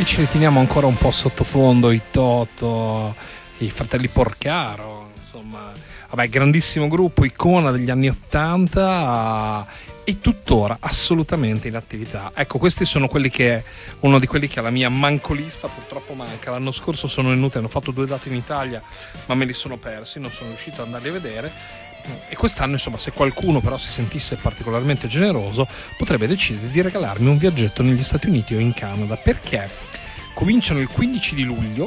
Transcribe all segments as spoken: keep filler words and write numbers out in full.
E ci riteniamo ancora un po' sottofondo i Toto, i fratelli Porcaro, insomma, vabbè, grandissimo gruppo, icona degli anni ottanta e tuttora assolutamente in attività. Ecco, questi sono quelli che uno di quelli che alla mia mancolista purtroppo manca. L'anno scorso sono venuti, hanno fatto due date in Italia, ma me li sono persi, non sono riuscito ad andarli a vedere. E quest'anno, insomma, se qualcuno però si sentisse particolarmente generoso, potrebbe decidere di regalarmi un viaggetto negli Stati Uniti o in Canada, perché cominciano il quindici di luglio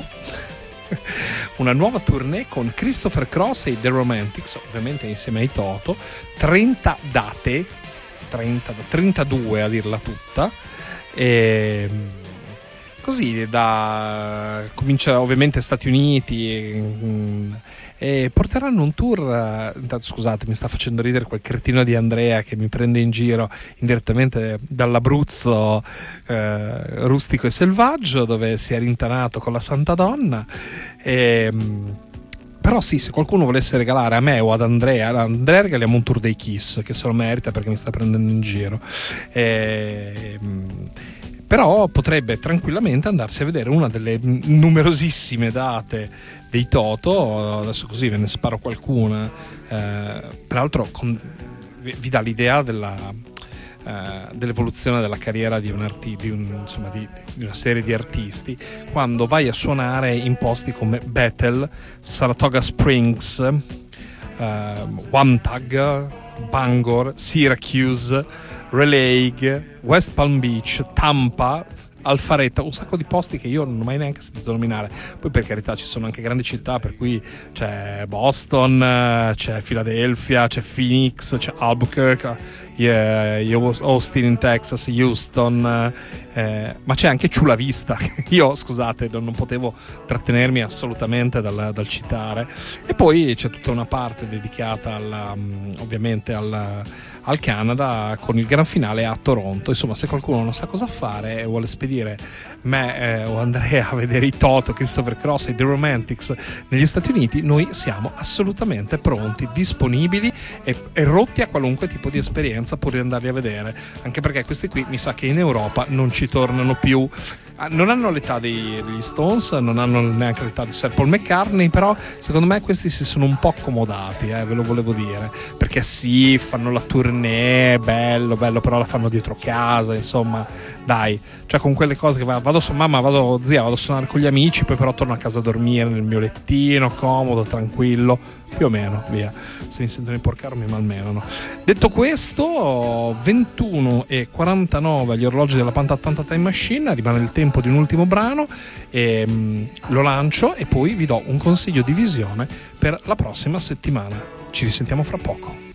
una nuova tournée con Christopher Cross e The Romantics, ovviamente insieme ai Toto. Trenta date, trenta, trentadue a dirla tutta, e così da comincia ovviamente Stati Uniti e, e porteranno un tour. Intanto, scusate, mi sta facendo ridere quel cretino di Andrea che mi prende in giro indirettamente dall'Abruzzo eh, rustico e selvaggio, dove si è rintanato con la Santa Donna. E, però sì, se qualcuno volesse regalare a me o ad Andrea, ad Andrea regaliamo un tour dei Kiss, che se lo merita perché mi sta prendendo in giro. E, però potrebbe tranquillamente andarsi a vedere una delle numerosissime date dei Toto. Adesso così ve ne sparo qualcuna, eh, peraltro con, vi, vi dà l'idea della, eh, dell'evoluzione della carriera di, un arti, di, un, insomma, di, di una serie di artisti, quando vai a suonare in posti come Bethel, Saratoga Springs, eh, Wantagh, Bangor, Syracuse, Raleigh, West Palm Beach, Tampa, Alpharetta, un sacco di posti che io non ho mai neanche sentito nominare. Poi, per carità, ci sono anche grandi città, per cui c'è Boston, c'è Philadelphia, c'è Phoenix, c'è Albuquerque, Austin in Texas, Houston, eh, ma c'è anche Chula Vista. Io, scusate, non potevo trattenermi assolutamente dal, dal citare. E poi c'è tutta una parte dedicata alla, ovviamente al, al Canada, con il gran finale a Toronto. Insomma, se qualcuno non sa cosa fare e vuole spedire me eh, o Andrea a vedere i Toto, Christopher Cross e The Romantics negli Stati Uniti, noi siamo assolutamente pronti, disponibili e, e rotti a qualunque tipo di esperienza pur di andarli a vedere, anche perché questi qui mi sa che in Europa non ci tornano più. Non hanno l'età dei, degli Stones, non hanno neanche l'età di Sir Paul McCartney, però secondo me questi si sono un po' accomodati, eh, ve lo volevo dire, perché sì, fanno la tournée, bello, bello, però la fanno dietro casa, insomma, dai, cioè con quelle cose che vado su mamma, vado zia, vado a suonare con gli amici, poi però torno a casa a dormire nel mio lettino, comodo, tranquillo, più o meno, via. Se mi sentono imporcare mi malmenano. Detto questo, ventuno e quarantanove agli orologi della Panta ottanta Time Machine, rimane il tempo di un ultimo brano e um, lo lancio e poi vi do un consiglio di visione per la prossima settimana. Ci risentiamo fra poco.